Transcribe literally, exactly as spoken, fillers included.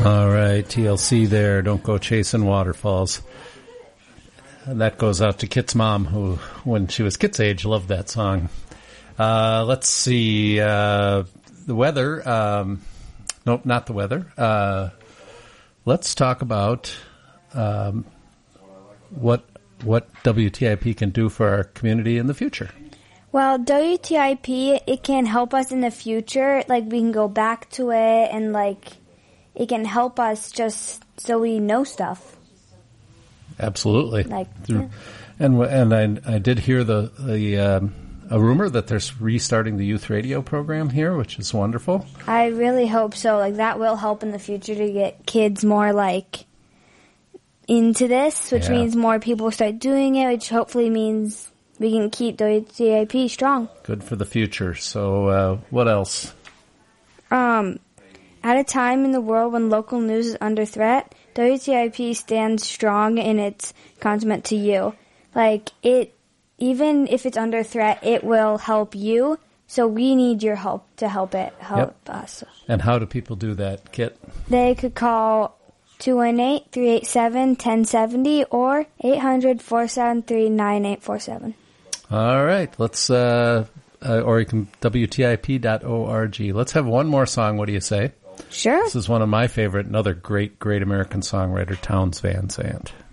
All right, T L C there. Don't go chasing waterfalls. And that goes out to Kit's mom, who, when she was Kit's age, loved that song. Uh, let's see. Uh, the weather. Um, nope, not the weather. Uh, let's talk about um, what what W T I P can do for our community in the future. Well, W T I P, it can help us in the future. Like, we can go back to it, and, like, it can help us just so we know stuff. Absolutely. Like, yeah. And and I I did hear the the um, a rumor that they're restarting the youth radio program here, which is wonderful. I really hope so. Like, that will help in the future to get kids more, like, into this, which yeah. means more people start doing it, which hopefully means we can keep W T I P strong. Good for the future. So, uh, what else? Um, at a time in the world when local news is under threat, W T I P stands strong in its commitment to you. Like, it, even if it's under threat, it will help you. So we need your help to help it help yep. us. And how do people do that, Kit? They could call two one eight, three eight seven, one zero seven zero or eight hundred, four seven three, nine eight four seven. All right. Let's, uh, uh, or you can W T I P dot org. Let's have one more song. What do you say? Sure. This is one of my favorite, another great, great American songwriter, Townes Van Zandt.